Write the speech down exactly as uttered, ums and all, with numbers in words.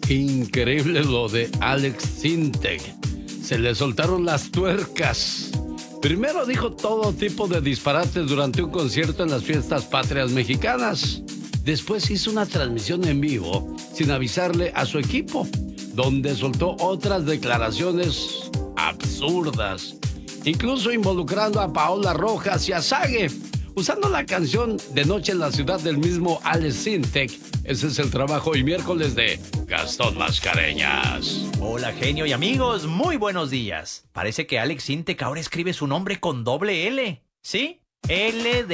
Increíble lo de Alex Sintek. Se le soltaron las tuercas. Primero dijo todo tipo de disparates durante un concierto en las fiestas patrias mexicanas. Después hizo una transmisión en vivo sin avisarle a su equipo, donde soltó otras declaraciones absurdas, incluso involucrando a Paola Rojas y a Sage, usando la canción De Noche en la Ciudad del mismo Alex Sintek. Ese es el trabajo hoy miércoles de Gastón Mascareñas. Hola, genio y amigos, muy buenos días. Parece que Alex Sintek ahora escribe su nombre con doble L, ¿sí? L de